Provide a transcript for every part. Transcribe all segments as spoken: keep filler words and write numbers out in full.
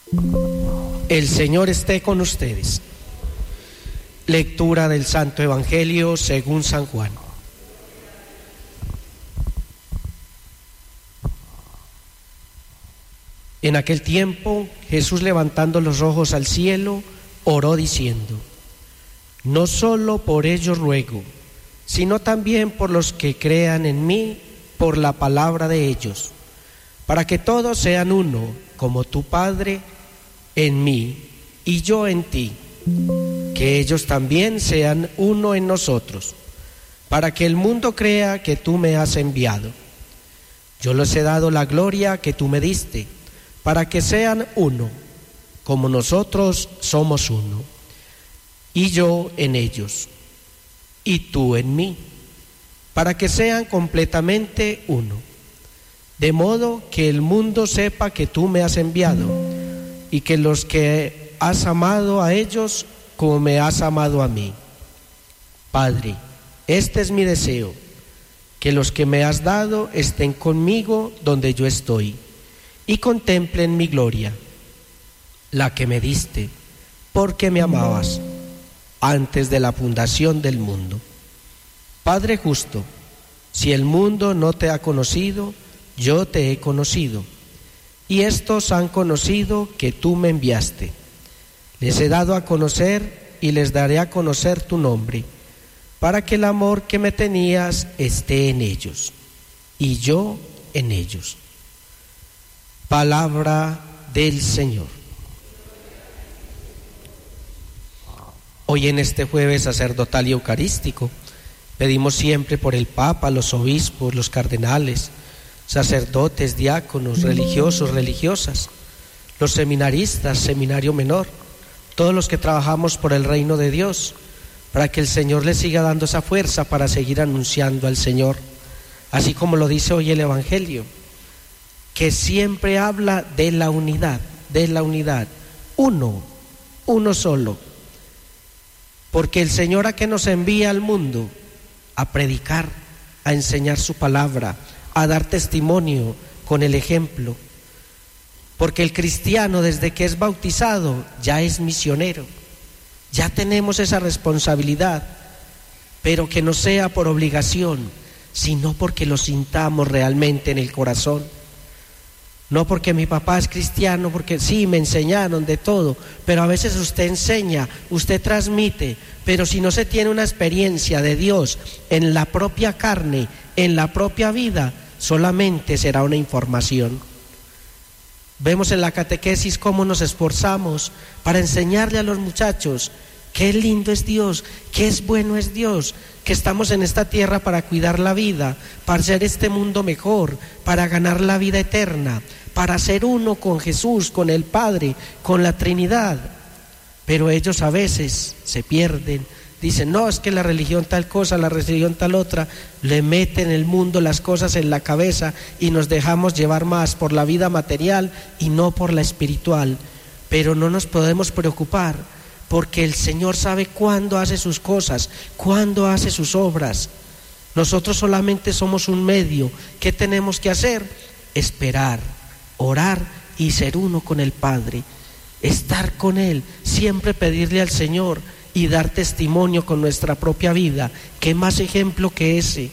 El Señor esté con ustedes. Lectura del Santo Evangelio según San Juan. En aquel tiempo, Jesús, levantando los ojos al cielo, oró diciendo: No solo por ellos ruego, sino también por los que crean en mí por la palabra de ellos, para que todos sean uno, como tu Padre en mí y yo en ti, que ellos también sean uno en nosotros, para que el mundo crea que tú me has enviado. Yo les he dado la gloria que tú me diste, para que sean uno, como nosotros somos uno, y yo en ellos, y tú en mí, para que sean completamente uno, de modo que el mundo sepa que tú me has enviado, y que los que has amado a ellos como me has amado a mí. Padre, este es mi deseo, que los que me has dado estén conmigo donde yo estoy, y contemplen mi gloria, la que me diste, porque me amabas antes de la fundación del mundo. Padre justo, si el mundo no te ha conocido, yo te he conocido, y estos han conocido que tú me enviaste. Les he dado a conocer y les daré a conocer tu nombre, para que el amor que me tenías esté en ellos, y yo en ellos. Palabra del Señor. Hoy, en este jueves sacerdotal y eucarístico, pedimos siempre por el Papa, los obispos, los cardenales, sacerdotes, diáconos, religiosos, religiosas, los seminaristas, seminario menor, todos los que trabajamos por el reino de Dios, para que el Señor les siga dando esa fuerza para seguir anunciando al Señor, así como lo dice hoy el Evangelio, que siempre habla de la unidad, de la unidad, uno, uno solo, porque el Señor a que nos envía al mundo, a predicar, a enseñar su palabra, a dar testimonio con el ejemplo, porque el cristiano desde que es bautizado ya es misionero, ya tenemos esa responsabilidad, pero que no sea por obligación, sino porque lo sintamos realmente en el corazón. No porque mi papá es cristiano, porque sí, me enseñaron de todo, pero a veces usted enseña, usted transmite, pero si no se tiene una experiencia de Dios en la propia carne, en la propia vida, solamente será una información. Vemos en la catequesis cómo nos esforzamos para enseñarle a los muchachos qué lindo es Dios, qué es bueno es Dios, que estamos en esta tierra para cuidar la vida, para hacer este mundo mejor, para ganar la vida eterna, para ser uno con Jesús, con el Padre, con la Trinidad. Pero ellos a veces se pierden, dicen, no, es que la religión tal cosa, la religión tal otra, le meten el mundo las cosas en la cabeza y nos dejamos llevar más por la vida material y no por la espiritual. Pero no nos podemos preocupar, porque el Señor sabe cuándo hace sus cosas, cuándo hace sus obras. Nosotros solamente somos un medio. ¿Qué tenemos que hacer? Esperar, orar y ser uno con el Padre, estar con Él, siempre pedirle al Señor y dar testimonio con nuestra propia vida. ¿Qué más ejemplo que ese?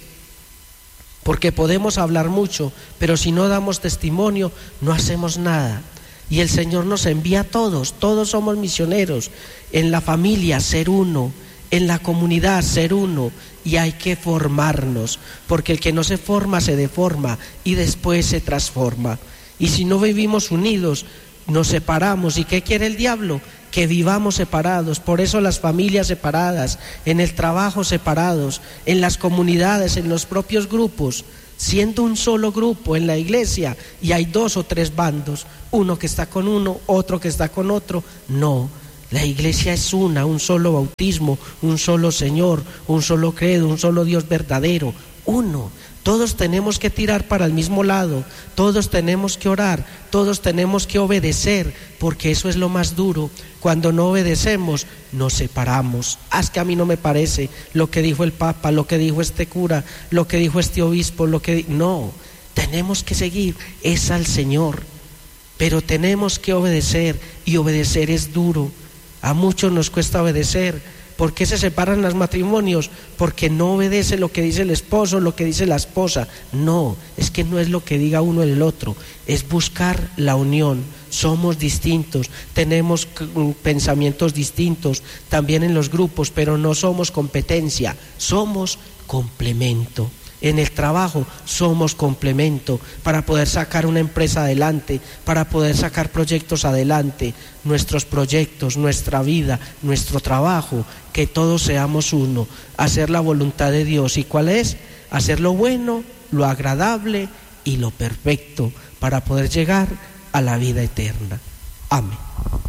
Porque podemos hablar mucho, pero si no damos testimonio, no hacemos nada. Y el Señor nos envía a todos, todos somos misioneros. En la familia, ser uno, en la comunidad, ser uno, y hay que formarnos, porque el que no se forma se deforma y después se transforma. Y si no vivimos unidos, nos separamos. ¿Y qué quiere el diablo? Que vivamos separados. Por eso las familias separadas, en el trabajo separados, en las comunidades, en los propios grupos, siendo un solo grupo en la iglesia y hay dos o tres bandos, uno que está con uno, otro que está con otro. No, la iglesia es una, un solo bautismo, un solo Señor, un solo credo, un solo Dios verdadero, uno. Todos tenemos que tirar para el mismo lado, todos tenemos que orar, todos tenemos que obedecer, porque eso es lo más duro. Cuando no obedecemos, nos separamos. Ah, es que a mí no me parece lo que dijo el Papa, lo que dijo este cura, lo que dijo este obispo, lo que... No, tenemos que seguir, es al Señor. pero tenemos que obedecer, y obedecer es duro. A muchos nos cuesta obedecer. ¿Por qué se separan los matrimonios? Porque no obedece lo que dice el esposo, lo que dice la esposa. No, es que no es lo que diga uno el otro, es buscar la unión. Somos distintos, tenemos pensamientos distintos también en los grupos, pero no somos competencia, somos complemento. En el trabajo somos complemento para poder sacar una empresa adelante, para poder sacar proyectos adelante, nuestros proyectos, nuestra vida, nuestro trabajo, que todos seamos uno, hacer la voluntad de Dios. ¿Y cuál es? Hacer lo bueno, lo agradable y lo perfecto para poder llegar a la vida eterna. Amén.